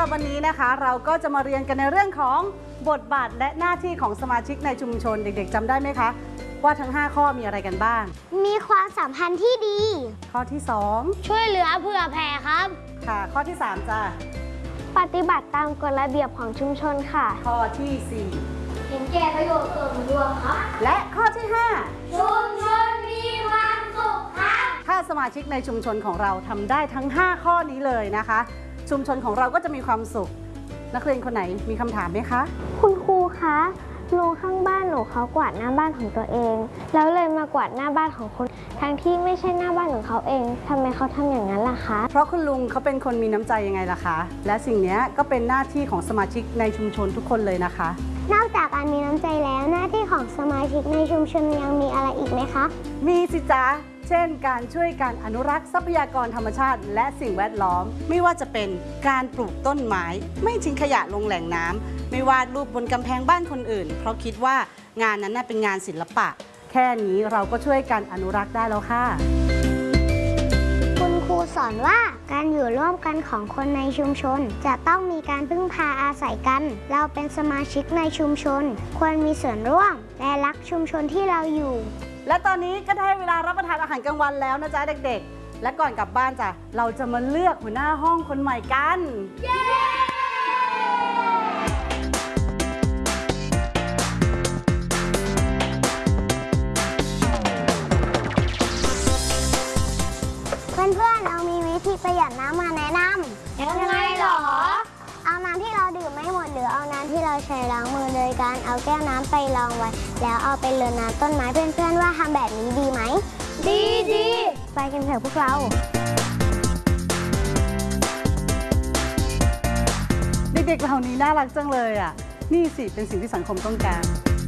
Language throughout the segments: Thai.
รับวันนี้นะคะเราก็จะมาเรียนกันในเรื่องของบทบาทและหน้าที่ของสมาชิกในชุมชนเด็กๆจำได้ไหมคะว่าทั้ง5ข้อมีอะไรกันบ้างมีความสัมพันธ์ที่ดีข้อที่2 ช่วยเหลือเผื่อแผ่ครับค่ะข้อที่3จ้ะปฏิบัติตามกฎระเบียบของชุมชนค่ะข้อที่4 เห็นแก่ประโยชน์ส่วนรวมครับและข้อที่5 ชุมชนมีความสุขครับถ้าสมาชิกในชุมชนของเราทำได้ทั้ง5ข้อนี้เลยนะคะชุมชนของเราก็จะมีความสุขนักเรียนคนไหนมีคำถามไหมคะคุณครูคะลุงข้างบ้านหนูเขากวาดหน้าบ้านของตัวเองแล้วเลยมากวาดหน้าบ้านของคนทั้งที่ไม่ใช่หน้าบ้านของเขาเองทำไมเขาทำอย่างนั้นล่ะคะเพราะคุณลุงเขาเป็นคนมีน้ำใจยังไงล่ะคะและสิ่งนี้ก็เป็นหน้าที่ของสมาชิกในชุมชนทุกคนเลยนะคะนอกจากการมีน้ำใจแล้วหน้าที่ของสมาชิกในชุมชนยังมีอะไรอีกไหมคะมีสิจ๊ะเช่นการช่วยการอนุรักษ์ทรัพยากรธรรมชาติและสิ่งแวดล้อมไม่ว่าจะเป็นการปลูกต้นไม้ไม่ทิ้งขยะลงแหล่งน้ำไม่วาดรูปบนกำแพงบ้านคนอื่นเพราะคิดว่างานนั้นเป็นงานศิลปะแค่นี้เราก็ช่วยกันอนุรักษ์ได้แล้วค่ะคุณครูสอนว่าการอยู่ร่วมกันของคนในชุมชนจะต้องมีการพึ่งพาอาศัยกันเราเป็นสมาชิกในชุมชนควรมีส่วนร่วมและรักชุมชนที่เราอยู่และตอนนี้ก็ได้เวลารับประทานอาหารกลางวันแล้วนะจ๊ะเด็กๆและก่อนกลับบ้านจ้ะเราจะมาเลือกหัวหน้าห้องคนใหม่กันเย้เพื่อนๆเรามีวิธีประหยัดน้ำมาแนะนำยังไงหรอเอาน้ำที่เราดื่มไม่หมดหรือเอาน้ำที่เราใช้ล้างมือโดยการเอาแก้วน้ำไปรองไว้แล้วเอาไปรดน้ำต้นไม้เพื่อนๆว่าทำแบบนี้ดีไหมดีไปกันเถอะพวกเราเด็กๆเหล่านี้น่ารักจังเลยอ่ะนี่สิเป็นสิ่งที่สังคมต้องการ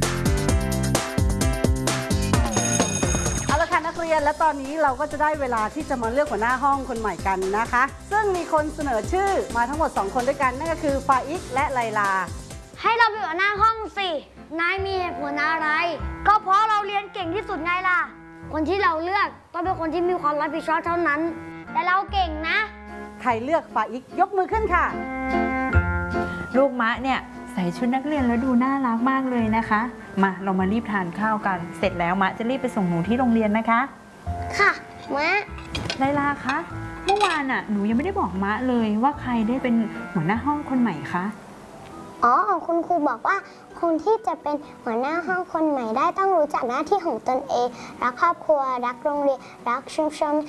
เอาละค่ะนักเรียนและตอนนี้เราก็จะได้เวลาที่จะมาเลือกหัวหน้าห้องคนใหม่กันนะคะซึ่งมีคนเสนอชื่อมาทั้งหมด2คนด้วยกันนั่นก็คือฟาอิกและไลลาให้เราเป็นหัวหน้าห้องสินายมีเหตุผลอะไรก็เพราะเราเรียนเก่งที่สุดไงล่ะคนที่เราเลือกต้องเป็นคนที่มีความรับผิดชอบเท่านั้นแต่เราเก่งนะใครเลือกฟาอิกยกมือขึ้นค่ะลูกมะเนี่ยใส่ชุดนักเรียนแล้วดูน่ารักมากเลยนะคะมาเรามารีบทานข้าวกันเสร็จแล้วมะจะรีบไปส่งหนูที่โรงเรียนนะคะค่ะมะไลลาคะเมื่อวานหนูยังไม่ได้บอกมะเลยว่าใครได้เป็นหัวหน้าห้องคนใหม่คะอ๋อคุณครูบอกว่าคนที่จะเป็นหัวหน้าห้องคนใหม่ได้ต้องรู้จักหน้าที่ของตนเองรักครอบครัวรักโรงเรียนรักชุมชน